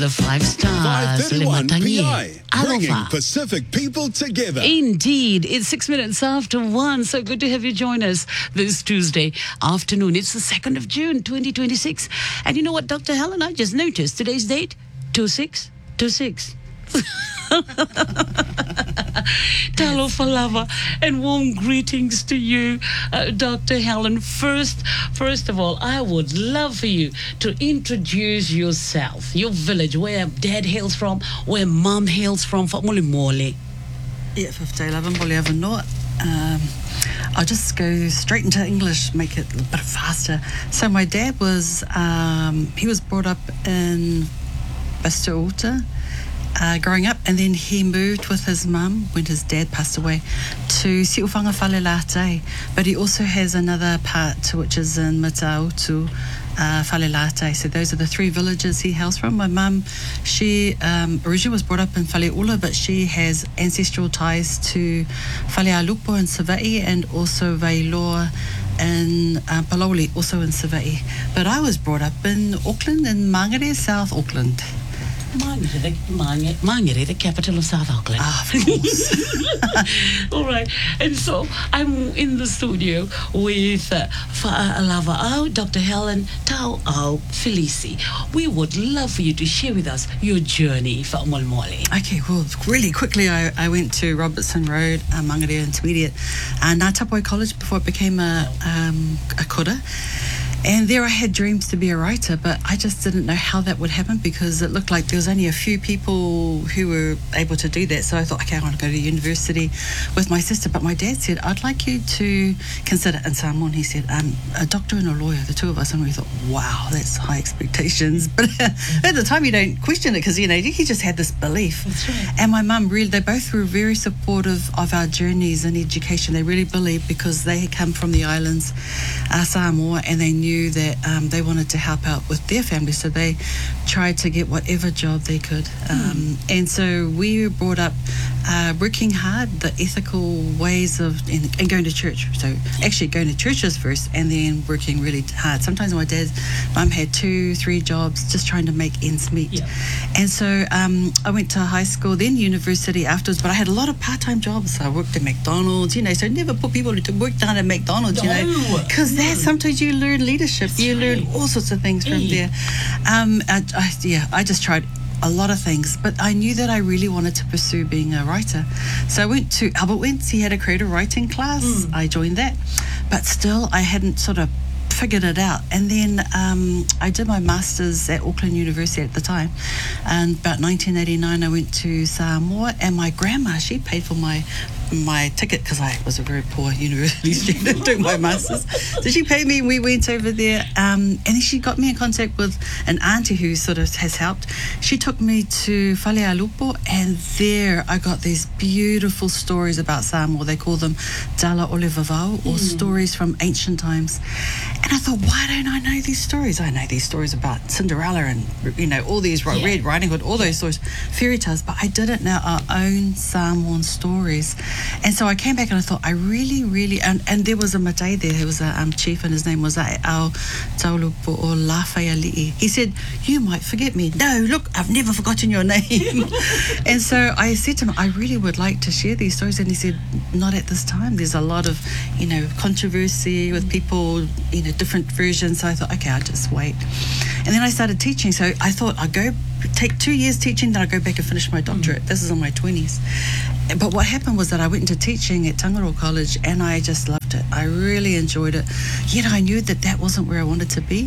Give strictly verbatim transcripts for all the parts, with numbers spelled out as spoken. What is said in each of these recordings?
the five stars. five thirty-one P I, bringing Alofa. Pacific people together. Indeed. It's six minutes after one. So good to have you join us this Tuesday afternoon. It's the second of June, twenty twenty-six. And you know what, Doctor Helen, I just noticed today's date, two six two six. Talo Falava and warm greetings to you, uh, Doctor Helen. First, first of all, I would love for you to introduce yourself, your village, where dad hails from, where mom hails from, for Mole Mole. Yeah, fifty eleven, Bolivar North. Um, I'll just go straight into English, make it a bit faster. So my dad was, um, he was brought up in Bastuota, Uh, growing up, and then he moved with his mum when his dad passed away to Si'ufanga Falelate, but he also has another part which is in Matautu uh, Falelate. So those are the three villages he hails from. My mum, she um, originally was brought up in Faleula, but she has ancestral ties to Falealupo in Savaii and also Vailoa in uh, Paloli, also in Savaii. But I was brought up in Auckland, in Mangere, South Auckland. Mangere, Mangere, Mangere, the capital of South Auckland. Ah, of course. All right. And so I'm in the studio with uh, Fa'alava Au, Doctor Helen, Tau Au, Felici. We would love for you to share with us your journey for Molmole. Okay, well, really quickly, I, I went to Robertson Road, uh, Mangere Intermediate, and uh, Ngā Tapuai College before it became a, um, a kura. And there I had dreams to be a writer, but I just didn't know how that would happen because it looked like there was only a few people who were able to do that. So I thought, okay, I want to go to university with my sister. But my dad said, I'd like you to consider, in Samoan, he said, um, a doctor and a lawyer, the two of us. And we thought, wow, that's high expectations. But at the time, you don't question it because, you know, he just had this belief. That's right. And my mum, really, they both were very supportive of our journeys in education. They really believed because they had come from the islands, uh, Samoa, and they knew that um, they wanted to help out with their family, so they tried to get whatever job they could. Um, mm. And so we were brought up uh, working hard, the ethical ways of, and, and going to church. So actually going to churches first and then working really hard. Sometimes my dad's mum had two, three jobs just trying to make ends meet. Yeah. And so um, I went to high school, then university afterwards, but I had a lot of part-time jobs. I worked at McDonald's, you know, so I never put people to work down at McDonald's, you know, because No. that sometimes you learn leadership. That's you right. learn all sorts of things from Hey. there. Um, I, I, yeah, I just tried a lot of things, but I knew that I really wanted to pursue being a writer. So I went to Albert Wentz. He had a creative writing class. Mm. I joined that, but still I hadn't sort of figured it out. And then um, I did my master's at Auckland University at the time, and about nineteen eighty-nine I went to Samoa, and my grandma, she paid for my my ticket because I was a very poor university student doing my master's. So she paid me, we went over there, um, and then she got me in contact with an auntie who sort of has helped. She took me to Falealupo, and there I got these beautiful stories about Samoa. They call them Tala Ole Vavau, or mm. stories from ancient times. And I thought, why don't I know these stories? I know these stories about Cinderella and, you know, all these, yeah. Red Riding Hood, all those stories, fairy tales, but I didn't know our own Samoan stories. And so I came back and I thought, I really, really, and, and there was a Matai there, who was a um, chief, and his name was Ao Taulupo or Lafayali'i. He said, you might forget me. No, look, I've never forgotten your name. And so I said to him, I really would like to share these stories. And he said, not at this time. There's a lot of, you know, controversy with people, you know, different versions. So I thought, okay, I'll just wait. And then I started teaching. So I thought I'd go take two years teaching, then I'd go back and finish my doctorate. Mm. This is in my twenties. But what happened was that I went into teaching at Tangaroa College, and I just loved it. I really enjoyed it. Yet I knew that that wasn't where I wanted to be.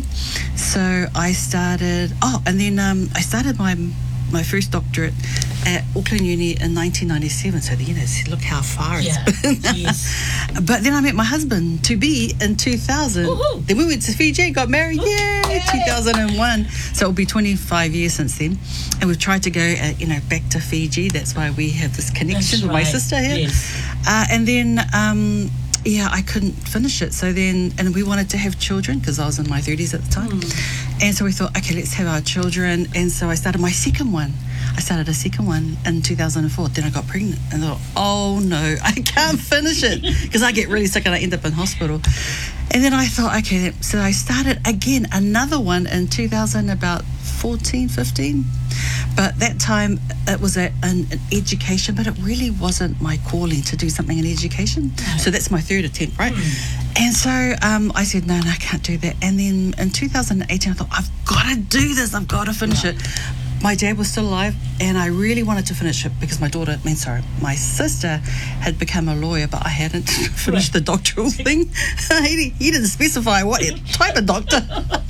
So I started, oh, and then um, I started my my first doctorate at Auckland Uni in nineteen ninety-seven. So, you know, look how far yeah. it's been. Yes. But then I met my husband, to be, in two thousand. Woo-hoo. Then we went to Fiji, got married, yay, Yay. two thousand one. So it'll be twenty-five years since then. And we've tried to go, uh, you know, back to Fiji. That's why we have this connection That's with right. my sister here. Yes. Uh, and then... Um, yeah, I couldn't finish it. So then, and we wanted to have children because I was in my thirties at the time. Mm. And so we thought, okay, let's have our children. And so I started my second one. I started a second one in two thousand four. Then I got pregnant and thought, oh no, I can't finish it because I get really sick and I end up in hospital. And then I thought, okay, so I started again another one in two thousand, about fourteen, fifteen. But that time it was a, an, an education, but it really wasn't my calling to do something in education. Right. So that's my third attempt, right? Mm. And so um, I said, no, no, I can't do that. And then in two thousand eighteen, I thought, I've got to do this. I've got to finish right. it. My dad was still alive, and I really wanted to finish it because my daughter, I mean, sorry, my sister had become a lawyer, but I hadn't finished right. the doctoral thing. he, he didn't specify what type of doctor.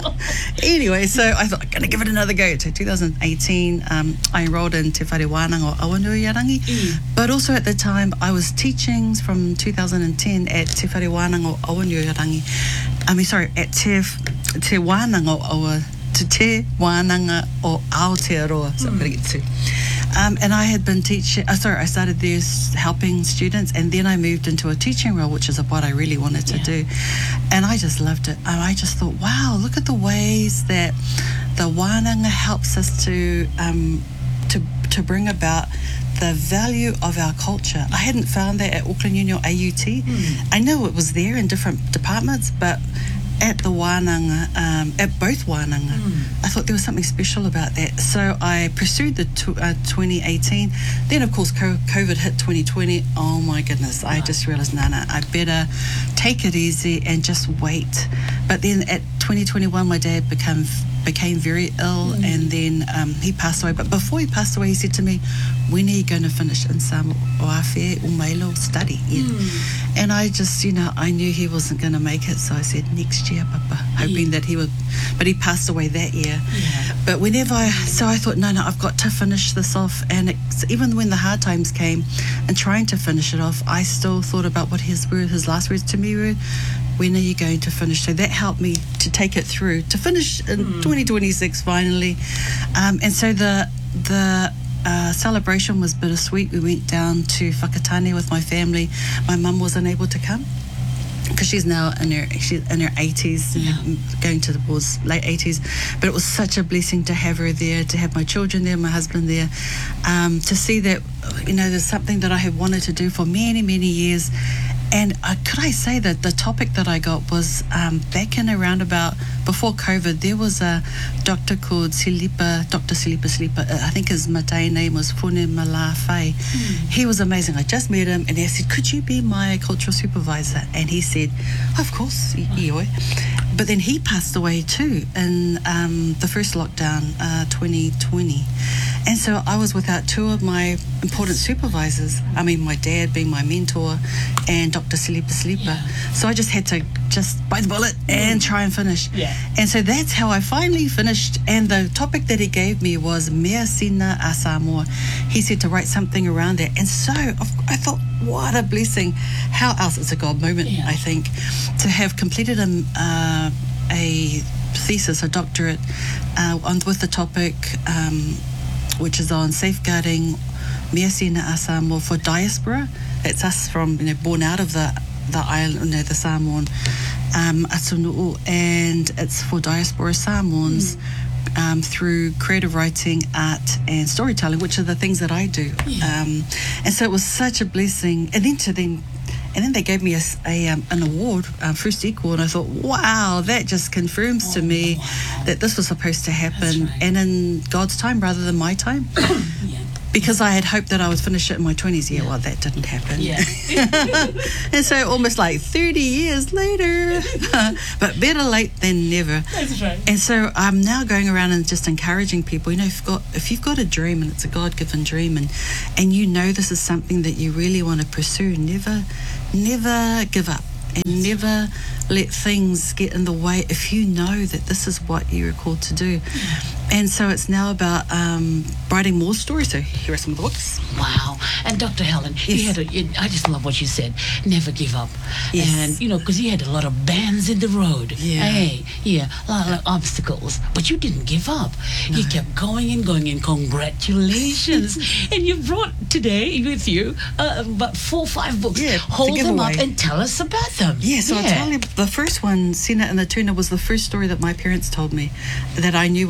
Anyway, so I thought, I'm going to give it another go. So two thousand eighteen, um, I enrolled in Te Whare Wānanga o Awanuiarangi, mm. but also at the time I was teaching from two thousand ten at Te Whare Wānanga o Awanuiarangi. I mean, sorry, at Te, te Wānanga o Awa. To Te Wānanga o Aotearoa, so mm. I'm going to get to. Um, and I had been teaching, uh, sorry, I started there helping students, and then I moved into a teaching role, which is what I really wanted to yeah. do. And I just loved it. And I just thought, wow, look at the ways that the Wānanga helps us to um, to to bring about the value of our culture. I hadn't found that at Auckland Union A U T. Mm. I know it was there in different departments, but at the Wānanga, um, at both Wānanga, mm. I thought there was something special about that. So I pursued the tw- uh, twenty eighteen. Then, of course, COVID hit twenty twenty. Oh, my goodness. Right. I just realised, no, no, I better take it easy and just wait. But then at twenty twenty-one, my dad became became very ill, mm. and then um, he passed away. But before he passed away, he said to me, when are you going to finish in some Oawhe Umailo study? Yeah. Mm. And I just, you know, I knew he wasn't going to make it, so I said, next year, Papa, hoping yeah. that he would, but he passed away that year. Yeah. But whenever I, so I thought, no, no, I've got to finish this off. And it's, even when the hard times came and trying to finish it off, I still thought about what his word, his last words to me were, when are you going to finish? So that helped me to take it through, to finish in mm. twenty twenty-six finally. Um, and so the the uh, celebration was bittersweet. We went down to Whakatane with my family. My mum wasn't able to come because she's now in her she's in her eighties, yeah. going to the towards late eighties. But it was such a blessing to have her there, to have my children there, my husband there, um, to see that, you know, there's something that I have wanted to do for many, many years. And uh, could I say that the topic that I got was um, back in around about before COVID, there was a doctor called Silipa, Doctor Silipa Silipa. Uh, I think his Matai name was Fune Malawhai. Mm. He was amazing. I just met him, and I said, could you be my cultural supervisor? And he said, of course, ioi. But then he passed away too in um, the first lockdown, uh, twenty twenty. And so I was without two of my important supervisors. I mean, my dad being my mentor and Doctor Silipa Silipa. Yeah. So I just had to just bite the bullet and try and finish. Yeah. And so that's how I finally finished. And the topic that he gave me was Mea Sina a Samoa. He said to write something around that. And so I thought, what a blessing. How else? It's a God moment, yeah. I think, to have completed a, uh, a thesis, a doctorate uh, on, with the topic, um, which is on safeguarding Mea Sina a Samoa for diaspora. It's us from, you know, born out of the the island, you know, the Samoan um, Atunuu, and it's for diaspora Samoans mm. um, through creative writing, art, and storytelling, which are the things that I do. Yeah. Um, and so it was such a blessing. And then to then, and then they gave me a, a um, an award, um, first equal, and I thought, wow, that just confirms oh, to me wow. that this was supposed to happen, right. and in God's time rather than my time. yeah. Because I had hoped that I would finish it in my twenties. Yeah, well, that didn't happen. Yeah. And so almost like thirty years later, but better late than never. That's right. And so I'm now going around and just encouraging people, you know, if you've got, if you've got a dream and it's a God-given dream, and, and you know this is something that you really want to pursue, never, never give up. And never let things get in the way if you know that this is what you're called to do. Yeah. And so it's now about um, writing more stories. So here are some of the books. Wow. And Doctor Helen, yes. you had a, you, I just love what you said. Never give up. Yes. And, you know, because you had a lot of bands in the road. Yeah. Hey, yeah, a lot of obstacles. But you didn't give up. No. You kept going and going, and congratulations. And you brought today with you uh, about four or five books. Yeah, Hold them up and tell us about them. Yeah, so yeah. I'll tell you, the first one, Sina and the Tuna, was the first story that my parents told me that I knew was a tala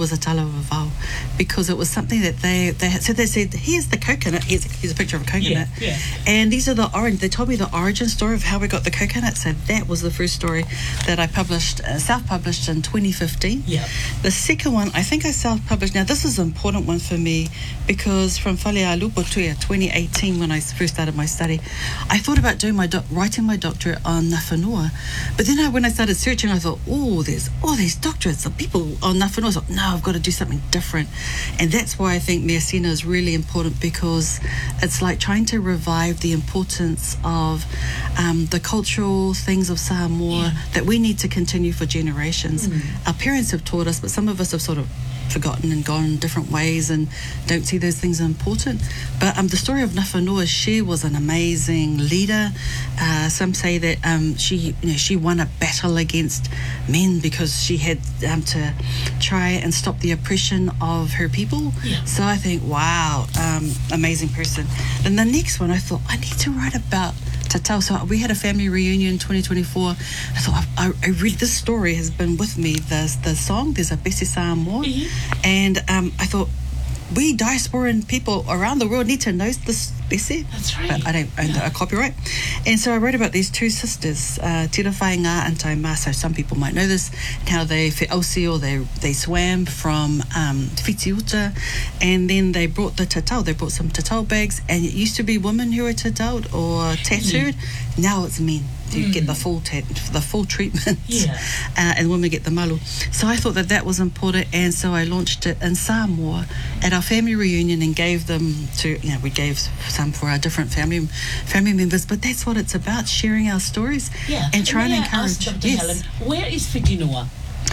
Vavau, because it was something that they, they had. So they said, here's the coconut. Here's, here's a picture of a coconut. Yeah, yeah. And these are the orange. They told me the origin story of how we got the coconut. So that was the first story that I published, uh, self-published in twenty fifteen. Yeah. The second one, I think I self-published. Now, this is an important one for me because from Whalealupotuia, twenty eighteen, when I first started my study, I thought about doing my doc- writing my doctorate on Ngāwhanua. But then I, when I started searching, I thought, oh, there's all these doctorates of people on Ngāwhanua. I thought, no, I've got to do something different. And that's why I think Mea Sina is really important, because it's like trying to revive the importance of um, the cultural things of Samoa Yeah. that we need to continue for generations. Mm. Our parents have taught us, but some of us have sort of forgotten and gone different ways and don't see those things as important. But um, the story of Ngāwhanua, she was an amazing leader. Uh, some say that um, she, you know, she won a battle against men because she had um, to try and stop the oppression of her people. Yeah. So I think, wow, um, amazing person. Then the next one, I thought, I need to write about Tatau. So we had a family reunion in twenty twenty-four. I thought, I, I really, this story has been with me. There's the song, there's a Bese Samoa. Mm-hmm. And um, I thought, we diasporan people around the world need to know this Bese. That's right. But I don't own Yeah. the copyright. And so I wrote about these two sisters, uh, Tira Whainga and Taima. So some people might know this, how they whiausi, or they they swam from um, Whitiuta, and then they brought the tatau. They brought some tatau bags, and it used to be women who were tataued or tattooed. Now it's men. You Mm. get the full tat- the full treatment, Yeah. uh, and women get the malu. So I thought that that was important, and so I launched it in Samoa at our family reunion and gave them to, you know, we gave some for our different family family members. But that's what it's about, sharing our stories Yeah. and trying May to I ask, encourage. Doctor Helen, where is Whitinua?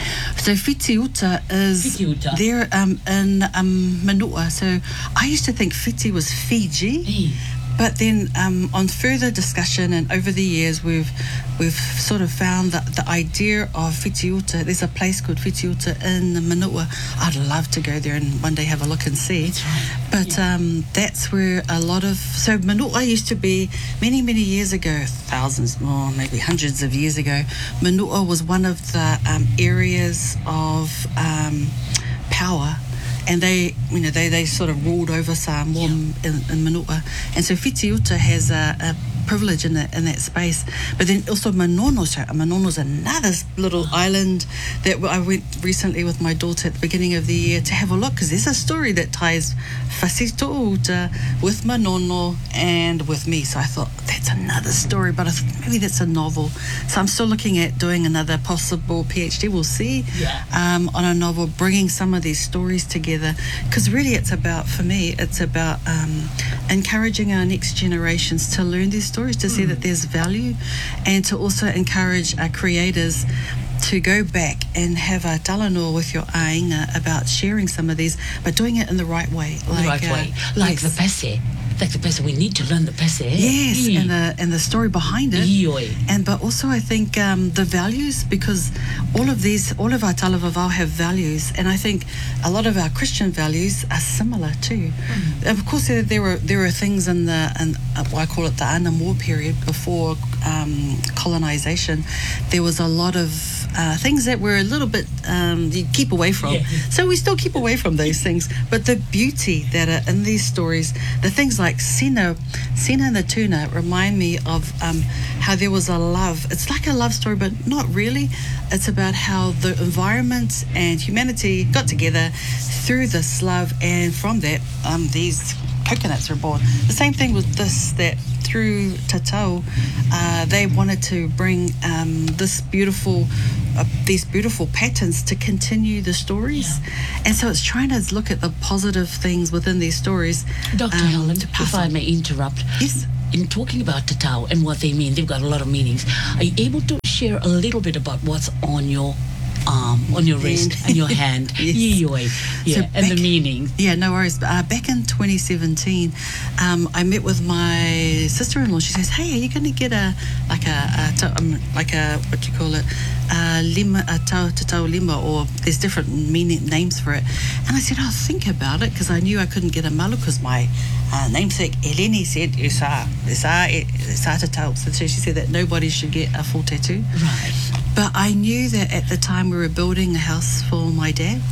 So Whitiuta is Whitiuta. there um, in um, Manua. So I used to think Whiti was Fiji. Hey. But then um, on further discussion and over the years, we've we've sort of found that the idea of Whitiuta, there's a place called Whitiuta in Manua. I'd love to go there and one day have a look and see. That's right. But Yeah. um, that's where a lot of, so Manua used to be, many, many years ago, thousands more, maybe hundreds of years ago, Manua was one of the um, areas of um, power. And they, you know, they, they sort of ruled over Samoa Yeah. in, in Manua. And so Whitiuta has a, a privilege in that in that space. But then also Manono. So Manono's another little island that I went recently with my daughter at the beginning of the year to have a look, because there's a story that ties Whasitouta with Manono and with me. So I thought, that's another story, but I thought maybe that's a novel. So I'm still looking at doing another possible PhD, we'll see, Yeah. um, on a novel, bringing some of these stories together. Because really it's about, for me, it's about um, encouraging our next generations to learn these stories, to see that there's value, and to also encourage our creators to go back and have a talanoa with your ainga about sharing some of these, but doing it in the right way. The right uh, way. Like yes. the Pese. Like the Pese. We need to learn the Pese. Yes, Mm. and the and the story behind it. Ioi. And but also I think um, the values, because all of these, all of our talavavau have values, and I think a lot of our Christian values are similar too. Mm. Of course, there, there were there were things in the, and uh, I call it the Ana Moore period before um, colonization. There was a lot of uh, things that were a little bit um, you keep away from. Yeah. So we still keep away from those things. But the beauty that are in these stories, the things like Sina, Sina and the Tuna remind me of um, how there was a love. It's like a love story, but not really. It's about how the environment and humanity got together through this love, and from that, um, these coconuts were born. The same thing with this, that through Tatau, uh, they wanted to bring um, this beautiful, uh, these beautiful patterns to continue the stories. And so it's trying to look at the positive things within these stories. Doctor um, Helen, to pass if I on. may interrupt. Yes. In talking about Tatau and what they mean, they've got a lot of meanings. Are you able to share a little bit about what's on your arm, on your wrist, and your hand? Yes. Ioi. Yeah, So and the back- meaning. Yeah, no worries. Uh, back in twenty seventeen, um, I met with my sister-in-law. She says, "Hey, are you going to get a like a, a ta- um, like a what do you call it, a lima, a tau tatau lima, or there's different meaning names for it?" And I said, "I'll think about it," because I knew I couldn't get a malu because my uh, namesake Eleni said "Isa, isa, isa tatau." So she said that nobody should get a full tattoo. Right. But I knew that at the time we were building a house for my dad,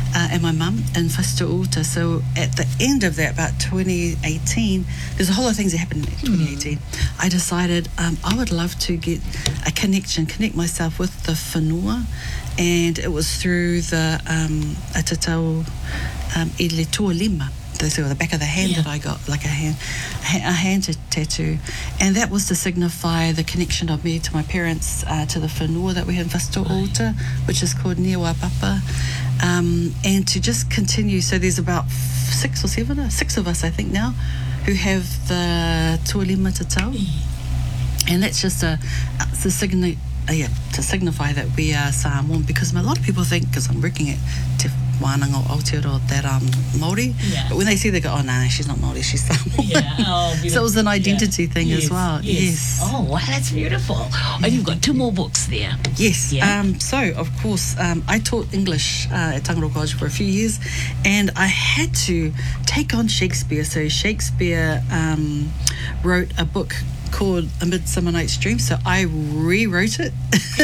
uh, and my mum in Whastauta. So at the end of that, about twenty eighteen, there's a whole lot of things that happened in twenty eighteen. Mm. I decided um, I would love to get a connection, connect myself with the whanua, and it was through the um, Atatau um, I Le Tua Lima. The, so the back of the hand yeah. that I got, like a hand, a hand t- tattoo, and that was to signify the connection of me to my parents, uh, to the whanua that we had in Whastauta, which is called Niwa Papa, um, and to just continue. So there's about six or seven, uh, six of us, I think now, who have the Tualima Tatau, and that's just a, it's a signi- uh, yeah, to signify that we are Samoan, because a lot of people think, because I'm working at Te Wānanga o Aotearoa, that um, Māori, yes. but when they see, they go, oh no, no, she's not Māori, she's Samoan. Yeah. Oh, so it was an identity yeah. thing yes. as well. Yes. yes. Oh, wow, that's beautiful. Yeah. And you've got two more books there. Yes. Yeah. Um, so, of course, um, I taught English uh, at Tangaroa College for a few years, and I had to take on Shakespeare. So Shakespeare um, wrote a book called A Midsummer Night's Dream, so I rewrote it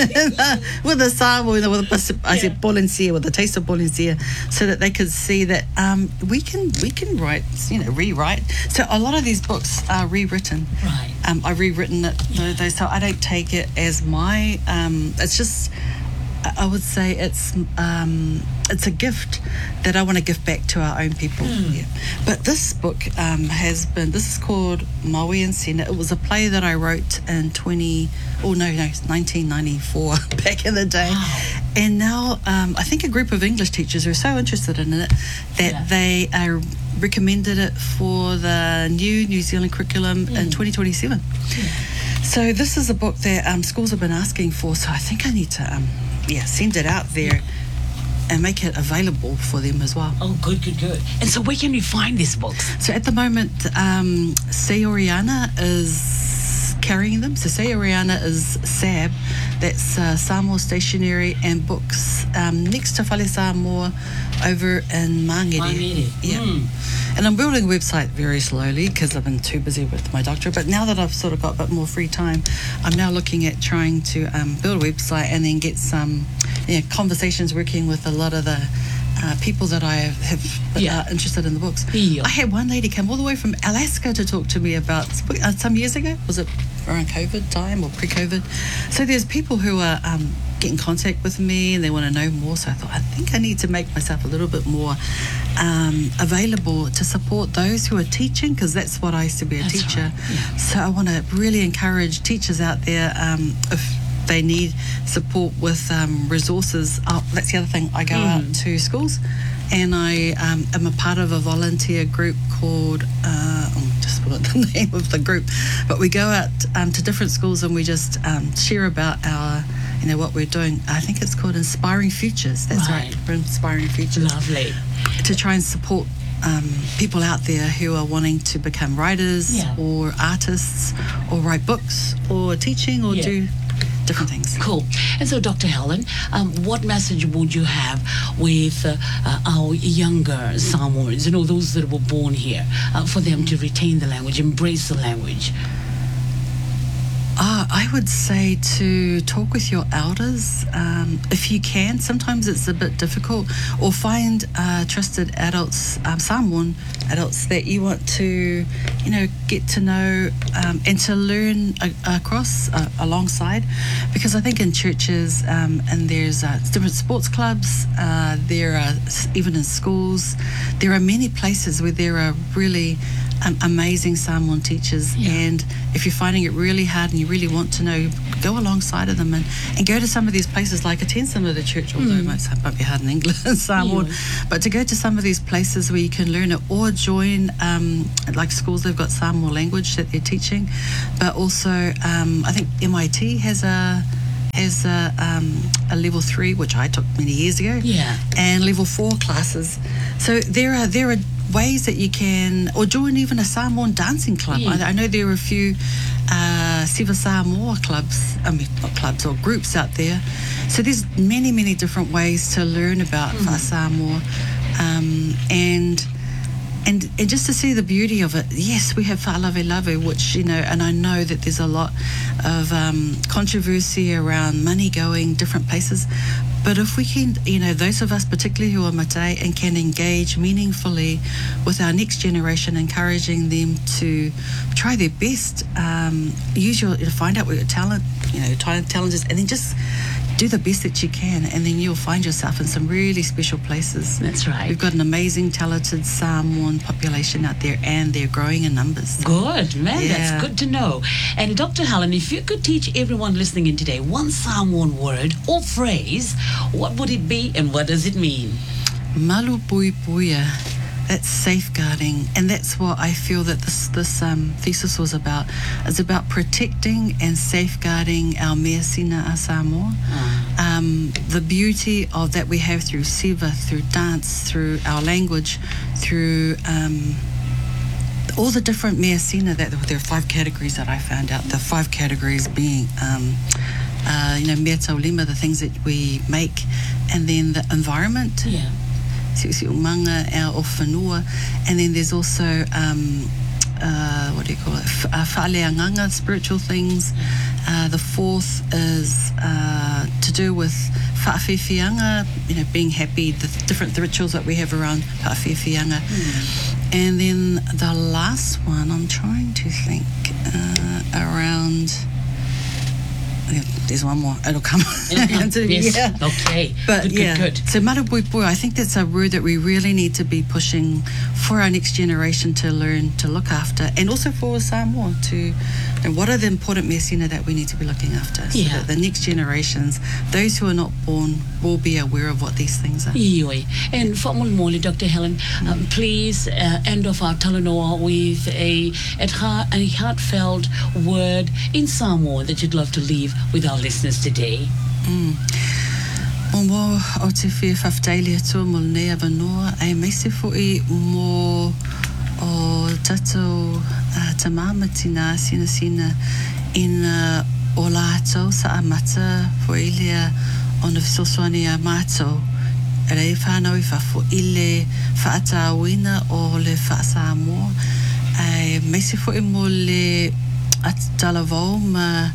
with a Samoa, with a, I said Polensia, with a taste of Polensia, so that they could see that um, we can we can write, you know, rewrite. So a lot of these books are rewritten. Right. Um, I've rewritten it, Yeah. though, so I don't take it as my. Um, it's just. I would say it's um, it's a gift that I want to give back to our own people. Mm. Yeah. But this book um, has been, this is called Maui and Sena. It was a play that I wrote in twenty, oh no, no, nineteen ninety-four, back in the day. Wow. And now um, I think a group of English teachers are so interested in it that Yeah. they uh, recommended it for the new New Zealand curriculum Mm. in twenty twenty-seven. Yeah. So this is a book that um, schools have been asking for, so I think I need to um, yeah, send it out there and make it available for them as well. Oh, good, good, good. And so where can we find these books? So at the moment, um, Sayoriana is carrying them. So Sayoriana is S A B, that's uh, Samoa Stationery and Books, um, next to Whale Samoa over in Mangere. Mangere. Yeah. Mm. And I'm building a website very slowly because I've been too busy with my doctorate. But now that I've sort of got a bit more free time, I'm now looking at trying to um, build a website and then get some you know, conversations working with a lot of the uh, people that I have that Yeah. are interested in the books. Yeah. I had one lady come all the way from Alaska to talk to me about uh, some years ago. Was it around COVID time or pre-COVID? So there's people who are um, get in contact with me and they want to know more. So I thought, I think I need to make myself a little bit more um, available to support those who are teaching, because that's what I used to be a That's teacher. right, yeah. So I want to really encourage teachers out there, um, if they need support with um, resources. Oh, that's the other thing. I go Mm. out to schools and I um, am a part of a volunteer group called, uh, oh, just forgot the name of the group, but we go out um, to different schools and we just um, share about our, you know, what we're doing. I think it's called Inspiring Futures. That's right, Right. for Inspiring Futures. Lovely. To try and support um, people out there who are wanting to become writers Yeah. or artists or write books or teaching or Yeah. do different things. Cool. And so, Doctor Helen, um, what message would you have with uh, uh, our younger Samoans, you know, those that were born here, uh, for them to retain the language, embrace the language? Uh, I would say to talk with your elders um, if you can. Sometimes it's a bit difficult, or find uh, trusted adults, um, Samoan adults that you want to, you know, get to know um, and to learn a- across uh, alongside. Because I think in churches um, and there's uh, different sports clubs, uh, there are s- even in schools, there are many places where there are really um, amazing Samoan teachers. Yeah. And if you're finding it really hard and you really want to know, go alongside of them and, and go to some of these places, like attend some of the church, although it might, it might be hard in England and Samoan, Yeah. but to go to some of these places where you can learn it, or join um, like schools, they've got Samoan language that they're teaching, but also um, I think M I T has a has a, um, a level three, which I took many years ago, Yeah. and level four classes. So there are there are ways that you can, or join even a Samoan dancing club. Yeah. I, I know there are a few uh, Siva Samoa clubs, I mean not clubs or groups out there. So there's many many different ways to learn about Mm. mm. Samoa, um, and. And, and just to see the beauty of it, yes, we have Fa'alawe Lawe, which, you know, and I know that there's a lot of um, controversy around money going different places, But if we can, you know, those of us particularly who are matai and can engage meaningfully with our next generation, encouraging them to try their best, um, use your, find out what your talent, you know, talent, talent is, and then just do the best that you can, and then you'll find yourself in some really special places. That's right. We've got an amazing, talented Samoan population out there, and they're growing in numbers. Good, man. Yeah. That's good to know. And Doctor Helen, if you could teach everyone listening in today one Samoan word or phrase, what would it be and what does it mean? Malu pui puia. That's safeguarding, and that's what I feel that this this um, thesis was about. It's about protecting and safeguarding our mea sina a Samoa. Mm. Um, the beauty of that we have through siva, through dance, through our language, through um, all the different mea sina. That there are five categories that I found out. The five categories being, um, uh, you know, mea taulima, the things that we make, and then the environment. Yeah. Umanga, our whanua, and then there's also um, uh, what do you call it? Whaaleanganga, spiritual things. Uh, the fourth is uh, to do with whaawhiwhianga, you know, being happy, the different rituals that we have around whaawhiwhianga. Mm. And then the last one, I'm trying to think uh, around. Yeah, there's one more. It'll come. Mm-hmm. Yes. Yeah. Okay. But good, yeah. Good, good. So marapui, I think that's a word that we really need to be pushing for our next generation to learn to look after, and also for Samoa to. And what are the important mea sina that we need to be looking after, so yeah. that the next generations, those who are not born, will be aware of what these things are. Ioi. And whamolmoli, Doctor Helen, mm. um, please uh, end off our talanoa with a, a heartfelt word in Samoa that you'd love to leave with our listeners today. Mm. Mo o te whia whawtaili atua mo nea wanoa, e meise fui mo o tatou uh, tamama tina sina sina ina o lātou sa amata fo ilea o na fisosoani a mātou. Rei whanau I whafo ile whaatawina o le whaasamoa. E meise fui mo le atalavau ma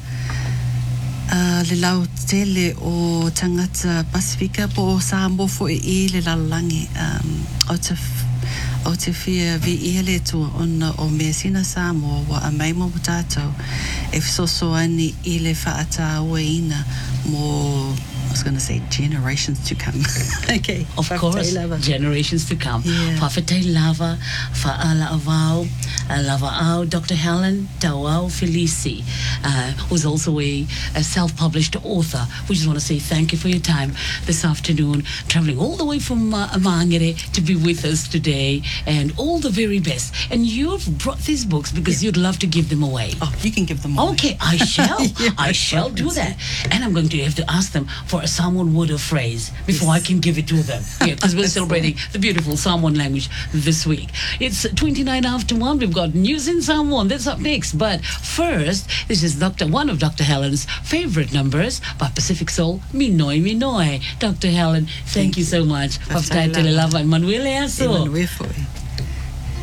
Uh, le lau tele o tangata Pasifika po o Samoa fo I le lalangi um, o te o te whia vi I le tua ona o mea sina Samoa wa a mai mo tātou e wsosoani I le whaataua ina mo, I was going to say generations to come. Okay. Of course, lava. Generations to come. Yeah. Whawhetei lava, whaala avau, lava au, Doctor Helen Tauau Felici, uh, who's also a, a self-published author. We just want to say thank you for your time this afternoon, traveling all the way from uh, Mangere to be with us today, and all the very best. And you've brought these books because yeah. you'd love to give them away. Oh, you can give them away. Okay, I shall. yeah, I shall do that. And I'm going to have to ask them for a Samoan word or phrase before yes. I can give it to them. Yeah, because we're celebrating the beautiful Samoan language this week. It's twenty-nine after one. We've got news in Samoan. That's up next. But first, this is Doctor one of Doctor Helen's favorite numbers by Pacific Soul, Minoi Minoi. Doctor Helen, thank, thank you so much. Whaftai lava. Manuele aso. E manuele foi.